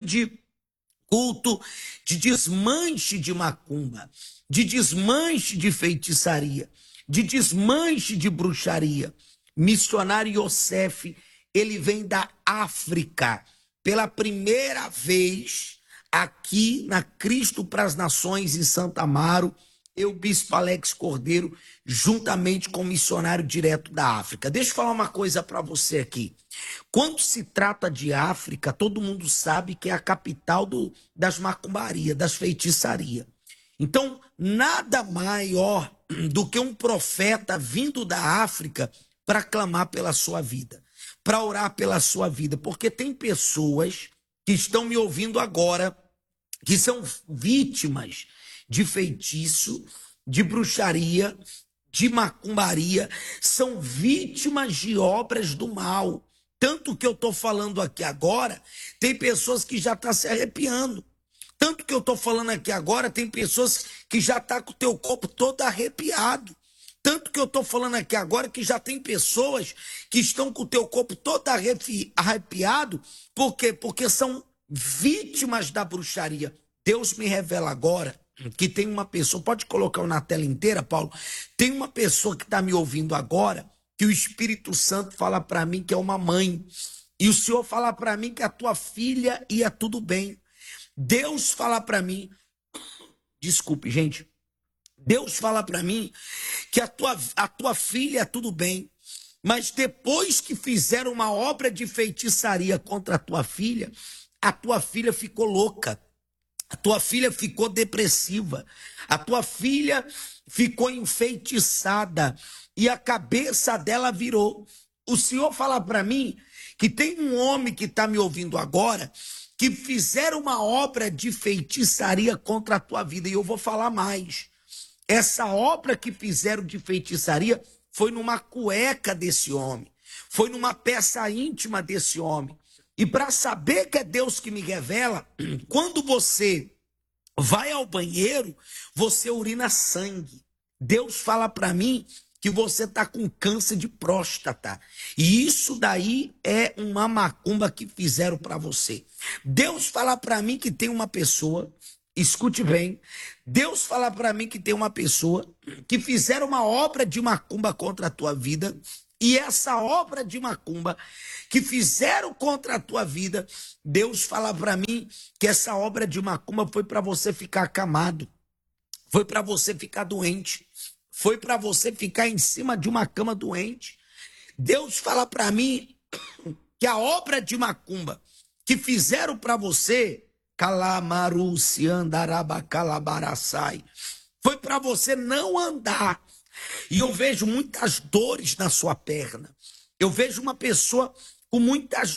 de culto de desmanche de macumba, de desmanche de feitiçaria, de desmanche de bruxaria. Missionário Yosef, ele vem da África, pela primeira vez aqui na Cristo para as Nações em Santa Amaro, eu, Bispo Alex Cordeiro, juntamente com o missionário direto da África. Deixa eu falar uma coisa para você aqui. Quando se trata de África, todo mundo sabe que é a capital das macumbarias, das feitiçarias. Então, nada maior do que um profeta vindo da África para clamar pela sua vida, para orar pela sua vida, porque tem pessoas que estão me ouvindo agora, que são vítimas de feitiço, de bruxaria, de macumbaria, são vítimas de obras do mal. Tanto que eu estou falando aqui agora, tem pessoas que já estão se arrepiando. Tanto que eu estou falando aqui agora, tem pessoas que já estão com o teu corpo todo arrepiado. Tanto que eu estou falando aqui agora que já tem pessoas que estão com o teu corpo todo arrepiado. Por quê? Porque são vítimas da bruxaria. Deus me revela agora que tem uma pessoa, pode colocar na tela inteira, Paulo, tem uma pessoa que está me ouvindo agora, que o Espírito Santo fala para mim que é uma mãe, e o Senhor fala para mim que a tua filha ia tudo bem. Deus fala para mim, desculpe, gente, Deus fala para mim que a tua filha é tudo bem, mas depois que fizeram uma obra de feitiçaria contra a tua filha ficou louca. A tua filha ficou depressiva, a tua filha ficou enfeitiçada e a cabeça dela virou. O Senhor fala para mim que tem um homem que está me ouvindo agora que fizeram uma obra de feitiçaria contra a tua vida. E eu vou falar mais. Essa obra que fizeram de feitiçaria foi numa cueca desse homem, foi numa peça íntima desse homem. E para saber que é Deus que me revela, quando você vai ao banheiro, você urina sangue. Deus fala para mim que você está com câncer de próstata. E isso daí é uma macumba que fizeram para você. Deus fala para mim que tem uma pessoa, escute bem, Deus fala para mim que tem uma pessoa que fizeram uma obra de macumba contra a tua vida. E essa obra de macumba que fizeram contra a tua vida, Deus fala para mim que essa obra de macumba foi para você ficar acamado, foi para você ficar doente, foi para você ficar em cima de uma cama doente. Deus fala para mim que a obra de macumba que fizeram para você, calamaruci andaraba calabaraçai, foi para você não andar. E eu vejo muitas dores na sua perna. Eu vejo uma pessoa com muitas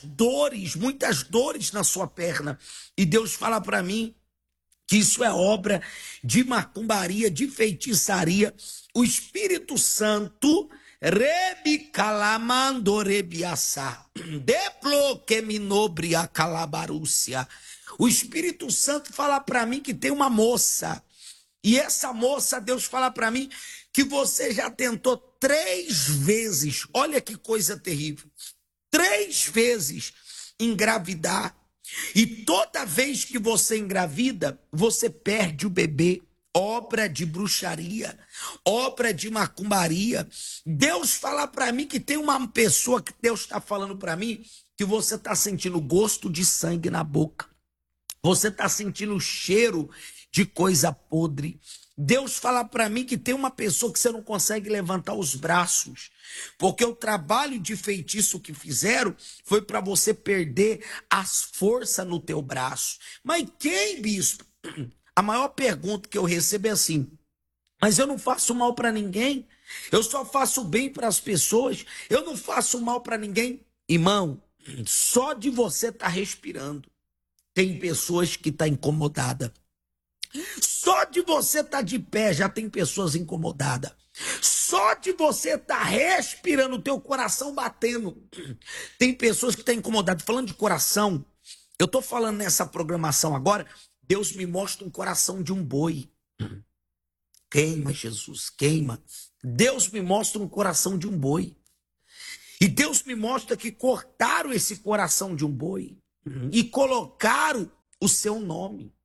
dores na sua perna. E Deus fala para mim que isso é obra de macumbaria, de feitiçaria. O Espírito Santo, rebi calamando rebiaçá, deplo que minobria calabarúcia. O Espírito Santo fala para mim que tem uma moça. E essa moça, Deus fala para mim que você já tentou 3 vezes, olha que coisa terrível, 3 vezes engravidar, e toda vez que você engravida, você perde o bebê. Obra de bruxaria, obra de macumbaria. Deus fala para mim que tem uma pessoa que Deus está falando para mim que você está sentindo gosto de sangue na boca, você está sentindo o cheiro de coisa podre. Deus fala para mim que tem uma pessoa que você não consegue levantar os braços, porque o trabalho de feitiço que fizeram foi para você perder as forças no teu braço. Mas quem, bispo? A maior pergunta que eu recebo é assim: mas eu não faço mal para ninguém, eu só faço bem para as pessoas, eu não faço mal para ninguém. Irmão, só de você estar respirando, tem pessoas que estão incomodadas. Só de você estar de pé já tem pessoas incomodadas. Só de você estar respirando, o teu coração batendo, tem pessoas que estão incomodadas. Falando de coração, eu estou falando nessa programação agora, Deus me mostra um coração de um boi. Queima, Jesus, queima. Deus me mostra um coração de um boi. E Deus me mostra que cortaram esse coração de um boi e colocaram o seu nome.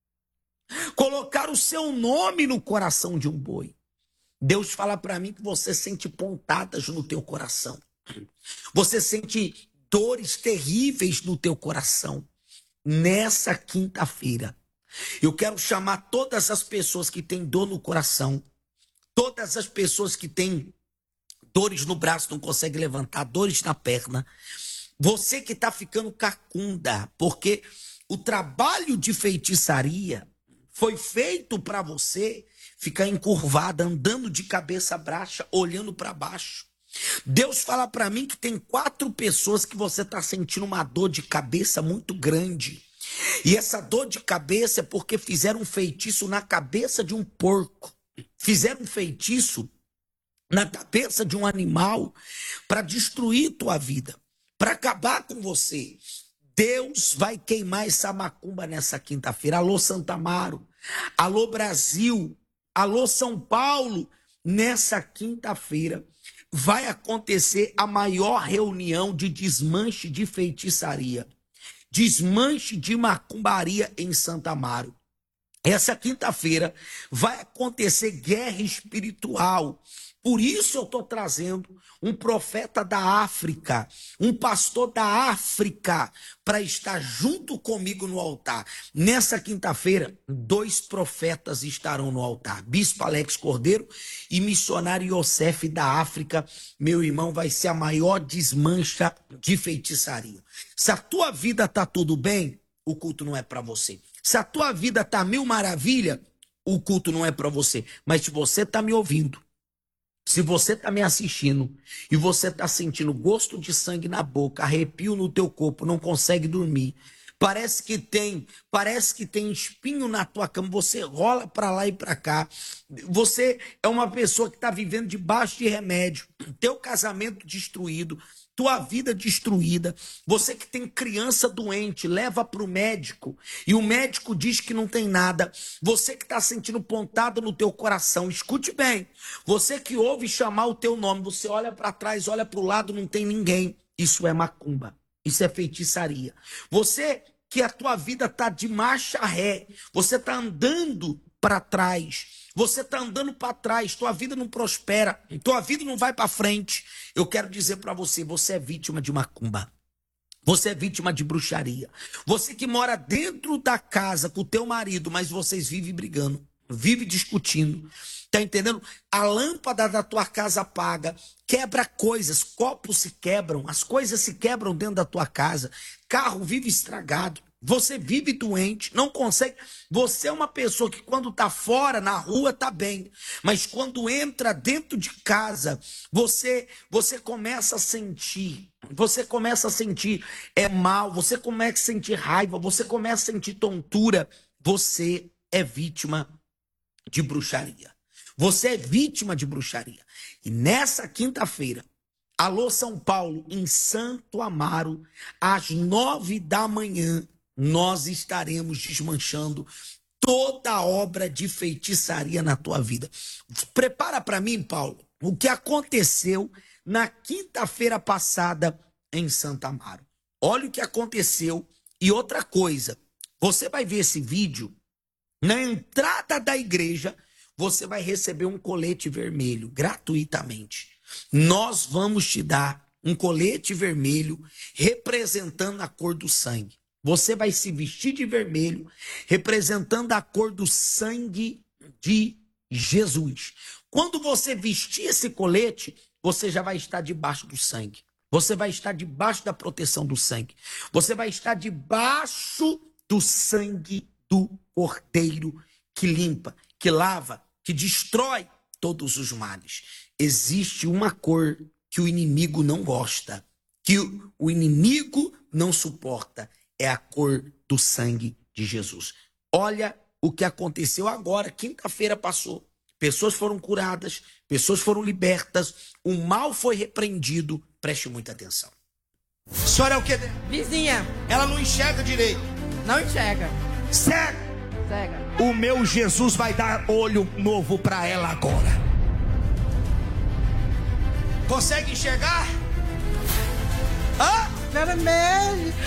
Colocar o seu nome no coração de um boi. Deus fala para mim que você sente pontadas no teu coração. Você sente dores terríveis no teu coração. Nessa quinta-feira, eu quero chamar todas as pessoas que têm dor no coração, todas as pessoas que têm dores no braço, não conseguem levantar, dores na perna. Você que está ficando cacunda, porque o trabalho de feitiçaria foi feito para você ficar encurvada, andando de cabeça baixa, olhando para baixo. Deus fala para mim que tem 4 pessoas que você está sentindo uma dor de cabeça muito grande. E essa dor de cabeça é porque fizeram um feitiço na cabeça de um porco. Fizeram um feitiço na cabeça de um animal para destruir tua vida, para acabar com você. Deus vai queimar essa macumba nessa quinta-feira. Alô, Santa Amaro. Alô, Brasil. Alô, São Paulo. Nessa quinta-feira vai acontecer a maior reunião de desmanche de feitiçaria, desmanche de macumbaria em Santa Amaro. Essa quinta-feira vai acontecer guerra espiritual. Por isso eu estou trazendo um profeta da África, um pastor da África, para estar junto comigo no altar. Nessa quinta-feira, 2 profetas estarão no altar. Bispo Alex Cordeiro e missionário Yosef da África. Meu irmão, vai ser a maior desmancha de feitiçaria. Se a tua vida está tudo bem, o culto não é para você. Se a tua vida está 1000 maravilha, o culto não é para você. Mas se você está me ouvindo, se você está me assistindo e você está sentindo gosto de sangue na boca, arrepio no teu corpo, não consegue dormir, parece que tem espinho na tua cama, você rola para lá e para cá, você é uma pessoa que está vivendo debaixo de remédio, teu casamento destruído, tua vida destruída, você que tem criança doente, leva para o médico e o médico diz que não tem nada, você que está sentindo pontada no teu coração, escute bem, você que ouve chamar o teu nome, você olha para trás, olha para o lado, não tem ninguém, isso é macumba, isso é feitiçaria. Você que a tua vida está de marcha ré, você está andando para trás, você está andando para trás, tua vida não prospera, tua vida não vai para frente. Eu quero dizer para você, você é vítima de macumba. Você é vítima de bruxaria. Você que mora dentro da casa com o teu marido, mas vocês vivem brigando, vivem discutindo. Tá entendendo? A lâmpada da tua casa apaga, quebra coisas, copos se quebram, as coisas se quebram dentro da tua casa, carro vive estragado. Você vive doente, não consegue. Você é uma pessoa que quando tá fora, na rua, tá bem. Mas quando entra dentro de casa, você começa a sentir. Você começa a sentir mal, você começa a sentir raiva, você começa a sentir tontura. Você é vítima de bruxaria. Você é vítima de bruxaria. E nessa quinta-feira, alô São Paulo, em Santo Amaro, às 9 da manhã, nós estaremos desmanchando toda a obra de feitiçaria na tua vida. Prepara para mim, Paulo, o que aconteceu na quinta-feira passada em Santo Amaro. Olha o que aconteceu. E outra coisa, você vai ver esse vídeo, na entrada da igreja, você vai receber um colete vermelho, gratuitamente. Nós vamos te dar um colete vermelho representando a cor do sangue. Você vai se vestir de vermelho, representando a cor do sangue de Jesus. Quando você vestir esse colete, você já vai estar debaixo do sangue. Você vai estar debaixo da proteção do sangue. Você vai estar debaixo do sangue do Cordeiro que limpa, que lava, que destrói todos os males. Existe uma cor que o inimigo não gosta, que o inimigo não suporta. É a cor do sangue de Jesus. Olha o que aconteceu agora, quinta-feira passou. Pessoas foram curadas, pessoas foram libertas, o mal foi repreendido. Preste muita atenção. A senhora é o quê? Vizinha. Ela não enxerga direito. Não enxerga. Cega. Cega. O meu Jesus vai dar olho novo para ela agora. Consegue enxergar? Hã? Vermelho.